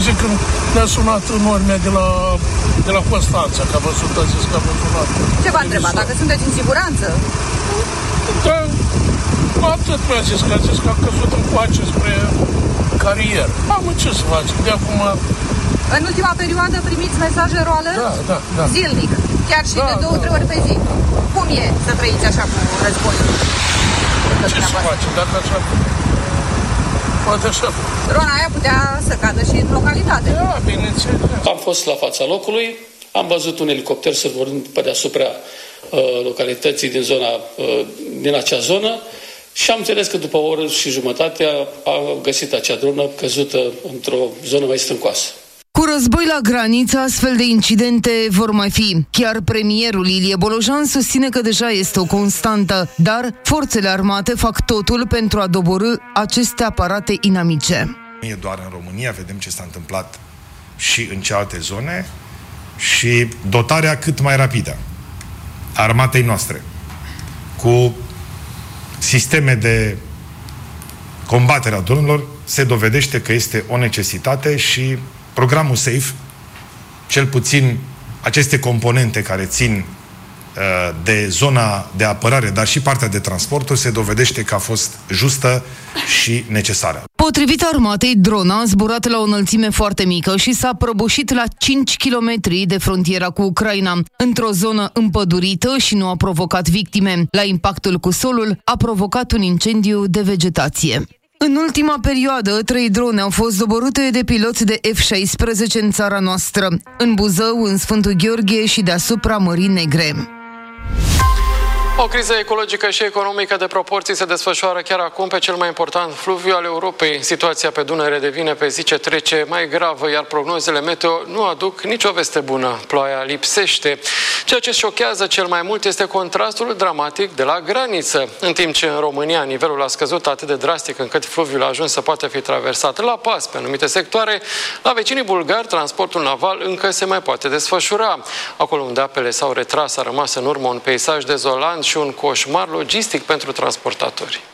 zice când ne-a sunat în urmea de la Constanța, că a văzut, a zis că a văzut. Ce v-a întrebat? Dacă sunteți în siguranță? Da, atât mi-a zis, că a zis că a căzut în coace spre carieră. Mamă, ce să faci? De acum... În ultima perioadă primiți mesaje roale? Da. Zilnic, chiar și de 2-3 ori pe zi. Cum e să trăiți așa cu războiul? Ce să faci? Dacă așa... Poate așa. Drona aia putea să cadă și în localitate. Da, bineînțeles. Am fost la fața locului, am văzut un elicopter sărbărind pe deasupra localității din acea zonă și am înțeles că după o oră și jumătate a găsit acea dronă căzută într-o zonă mai strâncoasă. Cu război la graniță, astfel de incidente vor mai fi. Chiar premierul Ilie Bolojan susține că deja este o constantă, dar forțele armate fac totul pentru a doborî aceste aparate inamice. Nu e doar în România, vedem ce s-a întâmplat și în celelalte zone și dotarea cât mai rapidă a armatei noastre cu sisteme de combatere a dronelor se dovedește că este o necesitate și programul SAFE, cel puțin aceste componente care țin de zona de apărare, dar și partea de transporturi, se dovedește că a fost justă și necesară. Potrivit armatei, drona a zburat la o înălțime foarte mică și s-a prăbușit la 5 km de frontiera cu Ucraina, într-o zonă împădurită și nu a provocat victime. La impactul cu solul a provocat un incendiu de vegetație. În ultima perioadă, 3 drone au fost doborâte de piloți de F-16 în țara noastră, în Buzău, în Sfântul Gheorghe și deasupra Mării Negre. O criză ecologică și economică de proporții se desfășoară chiar acum pe cel mai important fluviu al Europei. Situația pe Dunăre devine pe zi ce trece mai gravă, iar prognozele meteo nu aduc nicio veste bună. Ploaia lipsește. Ceea ce șochează cel mai mult este contrastul dramatic de la graniță. În timp ce în România nivelul a scăzut atât de drastic încât fluviul a ajuns să poată fi traversat la pas pe anumite sectoare, la vecinii bulgari transportul naval încă se mai poate desfășura. Acolo unde apele s-au retras a rămas în urmă un peisaj dezolant și un coșmar logistic pentru transportatori.